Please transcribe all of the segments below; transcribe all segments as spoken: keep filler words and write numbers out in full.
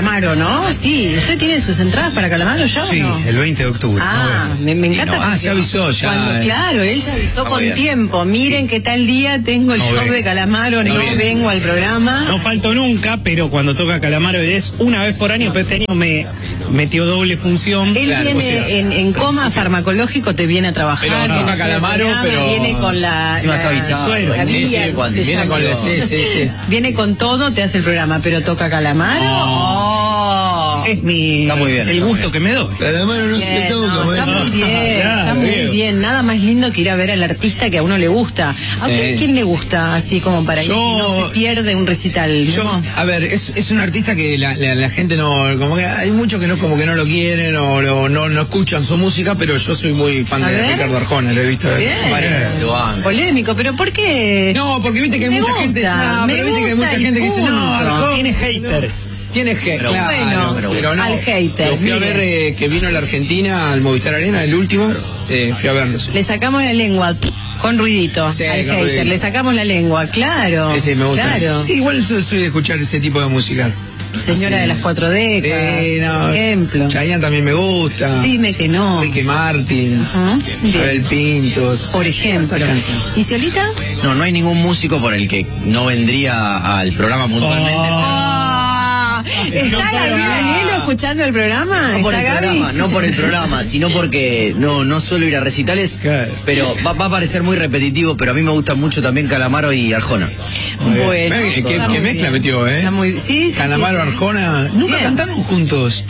Calamaro, ¿no? Sí, ¿usted tiene sus entradas para Calamaro ya sí, o no? el veinte de octubre. Ah, no, me, me encanta. No, ah, ya avisó, ya. Cuando, claro, él ya avisó con bien. tiempo. Miren que tal día tengo el No show vengo. de Calamaro, no, No vengo al programa. No falto nunca, pero cuando toca Calamaro es una vez por año, pero este año me metió doble función. Él Claro, o viene sea, en, en coma farmacológico, te viene a trabajar. Pero viene toca a hacer el Calamaro, programa, pero- Viene con la... Encima está la- avisado. la Sí, sí, vía, cuando se Viene llama. con el... Sí, sí, sí. Viene con todo, te hace el programa, pero toca Calamaro. Oh. Es mi, Está muy bien, el está gusto muy que me doy. Calamaro no se Bien, toca, no, está bueno. muy bien, Claro, está muy bien. bien. Nada más lindo que ir a ver al artista que a uno le gusta. ¿A Sí. usted quién le gusta? Así como para Yo- que no se pierde un recital. Yo, ¿no? a ver, es, es un artista que la, la, la gente no, como que hay muchos que no, como que no lo quieren o no, no, no escuchan su música, pero yo soy muy fan A de ver. Ricardo Arjona, lo he visto Bien. varias veces. Lo banco. Polémico, pero ¿por qué? No, porque viste que hay Me mucha gusta, gente, no, me pero viste que hay gusta mucha el gente que dice, no, punto. Arjona Tiene haters. tienes que, Pero claro, bueno, pero, pero no. al hater, Lo fui a mire. ver eh, que vino a la Argentina, al Movistar Arena, el último, eh, fui a verlo. Sí, Le sacamos la lengua con ruidito Sí, al con hater. ruidito. Le sacamos la lengua, claro. sí, me gusta. Claro. Sí, igual yo soy de escuchar ese tipo de músicas. Señora Sí. de las cuatro décadas, Sí, no. por ejemplo. Chayanne también me gusta. Dime que no. Ricky Martin, Ajá, bien. Abel Pintos. Por ejemplo. Esa canción. ¿Y Ciolita? No, no hay ningún músico por el que no vendría al programa puntualmente. Ah, ¿Está Gabriel Anielo escuchando el programa? No por ¿Está el Gaby? programa, no por el programa, sino porque no, no suelo ir a recitales, Claro. pero va, va a parecer muy repetitivo, pero a mí me gustan mucho también Calamaro y Arjona. Bueno, Mirá que- que- está que muy mezcla bien. metió, ¿eh? Está muy, sí, sí, Calamaro, sí, sí. Arjona, nunca Bien. cantaron juntos.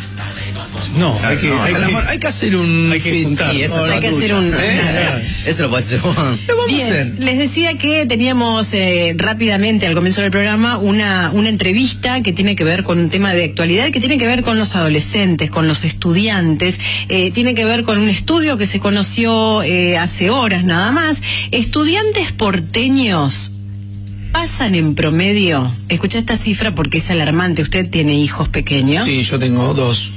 No, hay que, no, hay que- Calamaro, hay que hacer un hay que feat. juntar. Y eso Con es la Hay que tuya. hacer un... ¿Eh? Eso lo puede hacer Juan. Lo vamos a Bien, hacer. les decía que teníamos eh, rápidamente al comienzo del programa una, una entrevista que tiene que ver con un tema de actualidad, que tiene que ver con los adolescentes, con los estudiantes, eh, tiene que ver con un estudio que se conoció eh, hace horas nada más. Estudiantes porteños pasan en promedio, escucha esta cifra porque es alarmante, usted tiene hijos pequeños. Sí, yo tengo dos.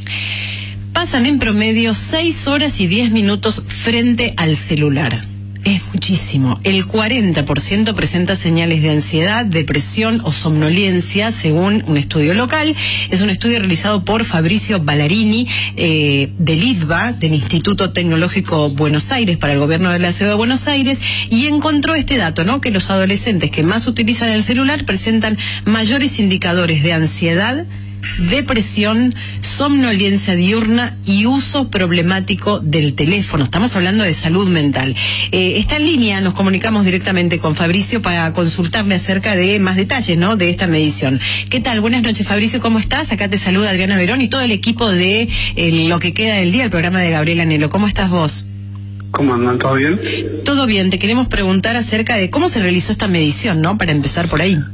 Pasan en promedio seis horas y diez minutos frente al celular. Es muchísimo. El cuarenta por ciento presenta señales de ansiedad, depresión o somnolencia, según un estudio local. Es un estudio realizado por Fabricio Ballarini, eh, del I D B A, del Instituto Tecnológico Buenos Aires, para el gobierno de la Ciudad de Buenos Aires, y encontró este dato, ¿no? Que los adolescentes que más utilizan el celular presentan mayores indicadores de ansiedad, depresión, somnolencia diurna y uso problemático del teléfono. Estamos hablando de salud mental. Eh, está en línea, nos comunicamos directamente con Fabricio para consultarle acerca de más detalles, ¿no? De esta medición. ¿Qué tal? Buenas noches, Fabricio, ¿cómo estás? Acá te saluda Adriana Verón y todo el equipo de eh, Lo que queda del día, el programa de Gabriel Anielo. ¿Cómo estás vos? ¿Cómo andan? ¿Todo bien? Todo bien, te queremos preguntar acerca de cómo se realizó esta medición, ¿no? Para empezar por ahí.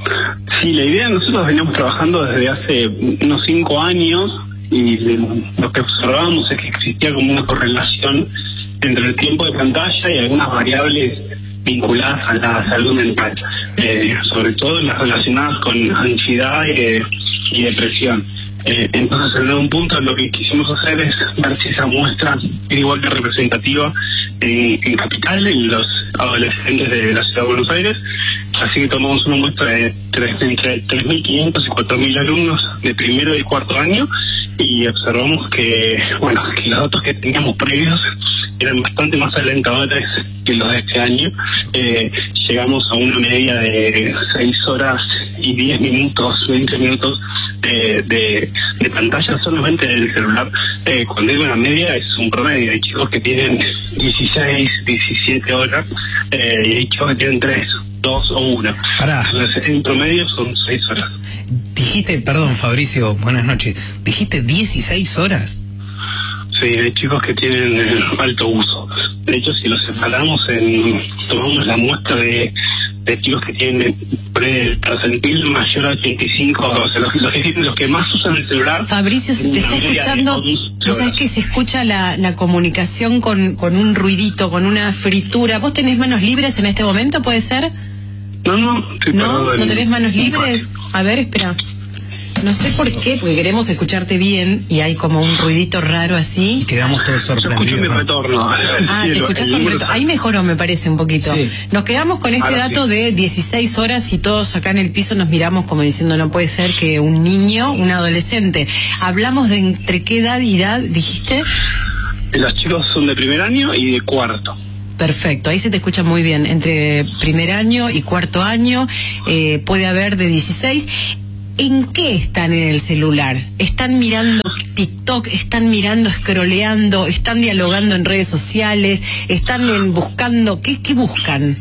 Sí, la idea, nosotros veníamos trabajando desde hace unos cinco años y lo que observamos es que existía como una correlación entre el tiempo de pantalla y algunas variables vinculadas a la salud mental, eh, sobre todo las relacionadas con ansiedad y, y depresión. Eh, entonces, en algún punto lo que quisimos hacer es ver si esa muestra era igual de representativa en, en Capital, en los adolescentes de la Ciudad de Buenos Aires. Así que tomamos una muestra de tres, entre tres mil quinientos y cuatro mil alumnos de primero y cuarto año y observamos que, bueno, que los datos que teníamos previos eran bastante más alentadores que los de este año. Eh, llegamos a una media de seis horas y diez minutos, veinte minutos de, de, de pantalla solamente del celular. Eh, cuando digo una media es un promedio. Hay chicos que tienen dieciséis, diecisiete horas eh, y hay chicos que tienen tres, dos o una. Pará. Entonces, en promedio son seis horas. Dijiste, perdón Fabricio, buenas noches, dijiste dieciséis horas. Sí, hay chicos que tienen eh, alto uso. De hecho, si los separamos, en, tomamos la muestra de, de chicos que tienen el percentil mayor a ochenta y cinco, o sea, los, los, que, los que más usan el celular. Fabricio, se te está una media de escuchando, once ¿no sabes horas. que se escucha la, la comunicación con, con un ruidito, con una fritura? ¿Vos tenés manos libres en este momento, puede ser? No, no, estoy ¿No? parado en- ¿No tenés manos en un libres? A ver, espera. No sé por qué, porque queremos escucharte bien y hay como un ruidito raro así. Y quedamos todos Yo escucho mi sorprendidos, ¿no? retorno. Ah, Sí, te el- escuchás el con número- reto- Ahí mejoró, me parece, un poquito. Sí. Nos quedamos con este Ahora dato sí. de dieciséis horas y todos acá en el piso nos miramos como diciendo no puede ser que un niño, un adolescente. Hablamos de entre qué edad y edad, dijiste. Los chicos son de primer año y de cuarto. Perfecto, ahí se te escucha muy bien. Entre primer año y cuarto año eh, puede haber de dieciséis. ¿En qué están en el celular? ¿Están mirando TikTok? ¿Están mirando, scrolleando? ¿Están dialogando en redes sociales? ¿Están en buscando? ¿Qué, qué buscan?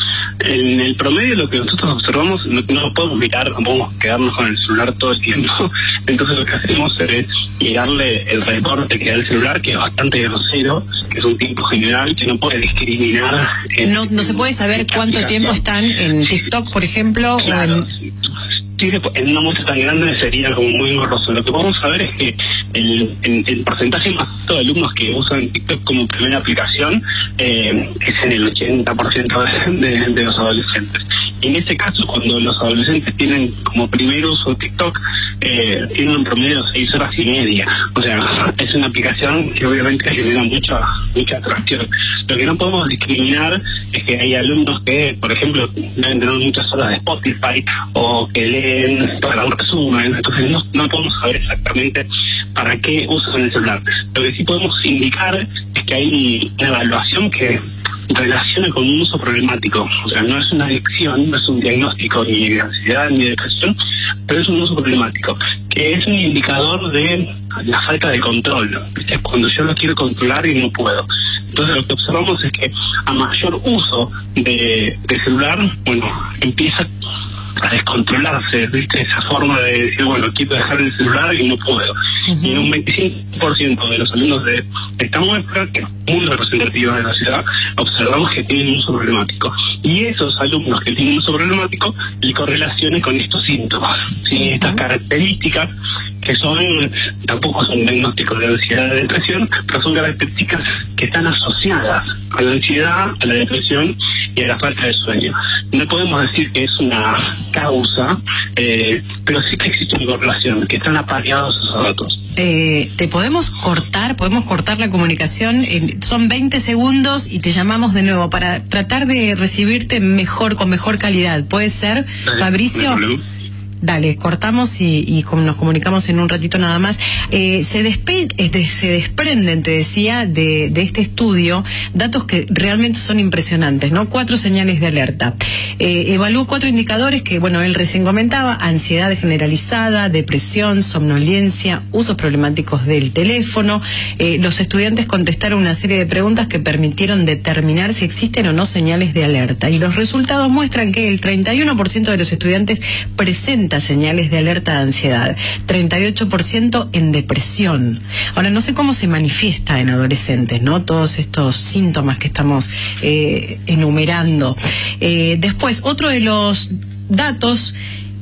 En el promedio lo que nosotros observamos, no, no podemos mirar, no podemos quedarnos con el celular todo el tiempo. Entonces lo que hacemos es mirarle el reporte que da el celular, que es bastante grosero, que es un tiempo general, que no puede discriminar. en- No, no se puede saber en cuánto aplicación. tiempo están en TikTok, por ejemplo, Claro, o en... sí, en una muestra tan grande sería como muy engorroso. Lo que podemos saber es que el, el, el porcentaje más alto de alumnos que usan TikTok como primera aplicación eh, es en el ochenta por ciento de, de, de los adolescentes. Y en este caso, cuando los adolescentes tienen como primer uso TikTok, eh, tienen un promedio de seis horas y media. O sea, es una aplicación que obviamente genera mucha mucha atracción. Lo que no podemos discriminar es que hay alumnos que, por ejemplo, deben tener muchas horas de Spotify o que leen para un resumen. Entonces no, no podemos saber exactamente para qué usan el celular. Lo que sí podemos indicar es que hay una evaluación que relaciona con un uso problemático. O sea, no es una adicción, no es un diagnóstico ni de ansiedad ni de depresión, pero es un uso problemático, que es un indicador de la falta de control. ¿Viste? Cuando yo lo quiero controlar y no puedo. Entonces lo que observamos es que a mayor uso de, de celular, bueno, empieza a descontrolarse, ¿viste? Esa forma de decir, bueno, quiero dejar el celular y no puedo. Uh-huh. Y en un veinticinco por ciento de los alumnos de esta muestra, que es muy representativa de la ciudad, observamos que tienen un uso problemático. Y esos alumnos que tienen un uso problemático le correlacionan con estos síntomas, ¿sí? Uh-huh. Estas características que son, tampoco son diagnósticos de ansiedad y de depresión, pero son características que están asociadas a la ansiedad, a la depresión y a la falta de sueño. No podemos decir que es una causa, eh, pero sí que existe una correlación, que están apareados esos datos. Eh, ¿Te podemos cortar? ¿Podemos cortar la comunicación? Eh, son veinte segundos y te llamamos de nuevo para tratar de recibirte mejor, con mejor calidad. ¿Puede ser, Dale, Fabricio? no Dale, cortamos y, y com- nos comunicamos en un ratito nada más. Eh, se, despe- este, se desprenden, te decía, de, de este estudio datos que realmente son impresionantes, ¿no? Cuatro señales de alerta. Eh, evaluó cuatro indicadores que, bueno, él recién comentaba: ansiedad generalizada, depresión, somnolencia, usos problemáticos del teléfono. Eh, los estudiantes contestaron una serie de preguntas que permitieron determinar si existen o no señales de alerta. Y los resultados muestran que el treinta y uno por ciento de los estudiantes presenta señales de alerta de ansiedad, treinta y ocho por ciento en depresión. Ahora, no sé cómo se manifiesta en adolescentes, ¿no? Todos estos síntomas que estamos eh, enumerando. Eh, después, otro de los datos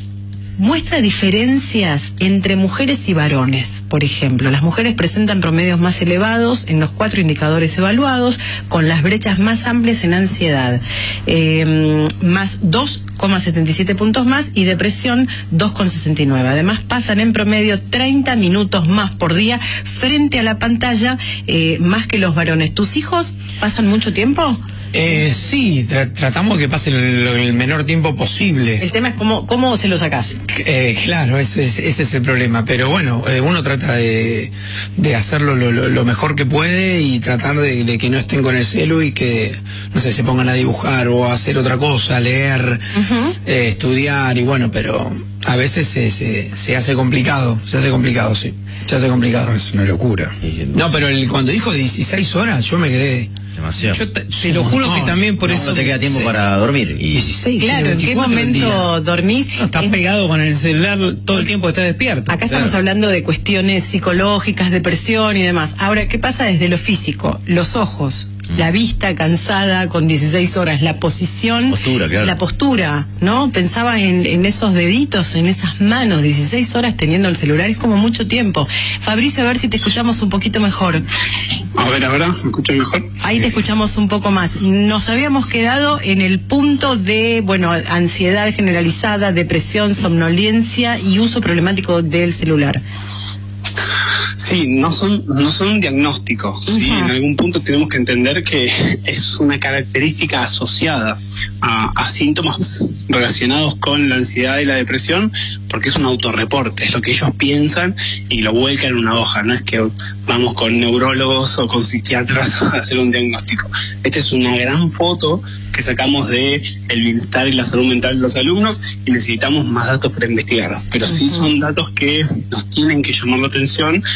muestra diferencias entre mujeres y varones. Por ejemplo, las mujeres presentan promedios más elevados en los cuatro indicadores evaluados, con las brechas más amplias en ansiedad, eh, más dos coma setenta y siete puntos más, y depresión dos coma sesenta y nueve. Además, pasan en promedio treinta minutos más por día frente a la pantalla, eh, más que los varones. ¿Tus hijos pasan mucho tiempo? Eh, sí, tra- tratamos que pase el, el menor tiempo posible. El tema es cómo, cómo se lo sacás. Eh, claro, ese es, ese es el problema. Pero bueno, eh, uno trata de, de hacerlo lo, lo, lo mejor que puede y tratar de, de que no estén con el celu y que, no sé, se pongan a dibujar o a hacer otra cosa, a leer, uh-huh. eh, estudiar y bueno, pero a veces se, se, se hace complicado, se hace complicado, sí. Se hace complicado. Es una locura. No, pero el, cuando dijo dieciséis horas, yo me quedé... Demasiado. Yo te, te lo juro que también por no, eso... No te queda tiempo sí. para dormir. Y... dieciséis, Claro, ¿en qué momento dormís? No, estás Es... pegado con el celular todo el tiempo, estás despierto. Acá estamos claro. hablando de cuestiones psicológicas, depresión y demás. Ahora, ¿qué pasa desde lo físico? Los ojos, La vista cansada con dieciséis horas, la posición, Postura, claro. la postura, ¿no? Pensaba en, en esos deditos, en esas manos, dieciséis horas teniendo el celular, es como mucho tiempo. Fabricio, a ver si te escuchamos un poquito mejor. A ver, ahora, ¿me escuchan mejor? Ahí te escuchamos un poco más. Nos habíamos quedado en el punto de, bueno, ansiedad generalizada, depresión, somnolencia y uso problemático del celular. Sí, no son no son diagnósticos, ¿sí? Uh-huh. En algún punto tenemos que entender que es una característica asociada a, a síntomas relacionados con la ansiedad y la depresión, porque es un autorreporte, es lo que ellos piensan y lo vuelcan en una hoja, no es que vamos con neurólogos o con psiquiatras a hacer un diagnóstico. Esta es una gran foto que sacamos de el bienestar y la salud mental de los alumnos y necesitamos más datos para investigar, pero sí son datos que nos tienen que llamar la atención